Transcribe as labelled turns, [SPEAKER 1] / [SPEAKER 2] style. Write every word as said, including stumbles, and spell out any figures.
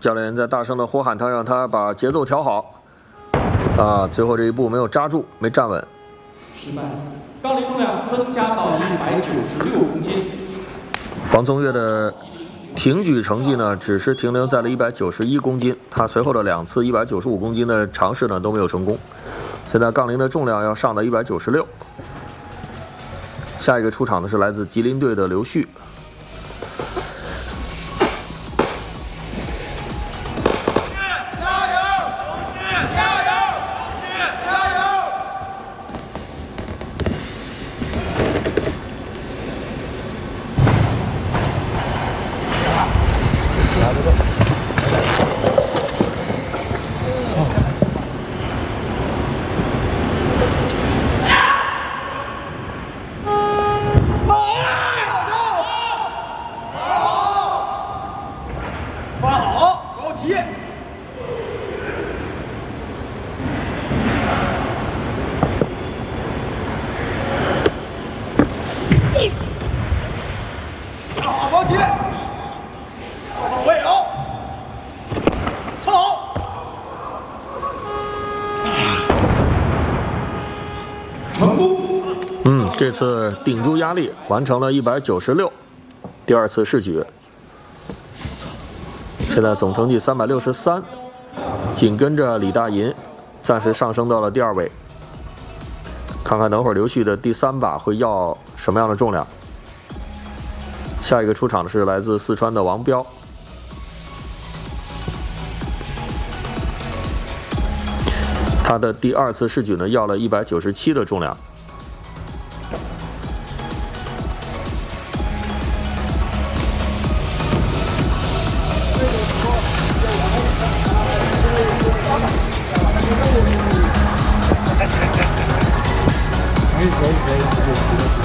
[SPEAKER 1] 教练在大声的呼喊他，让他把节奏调好。啊，最后这一步没有扎住，没站稳。
[SPEAKER 2] 失败。杠铃重量增加到一百九十六公斤。
[SPEAKER 1] 王宗岳的挺举成绩呢，只是停留在了一百九十一公斤。他随后的两次一百九十五公斤的尝试呢都没有成功。现在杠铃的重量要上到一百九十六。下一个出场的是来自吉林队的刘旭。嗯，这次顶住压力，完成了一百九十六，第二次试举。现在总成绩三百六十三，紧跟着李大银，暂时上升到了第二位。看看等会儿刘旭的第三把会要什么样的重量。下一个出场的是来自四川的王彪。他的第二次试举呢，要了一百九十七的重量。
[SPEAKER 3] 可以可以可以。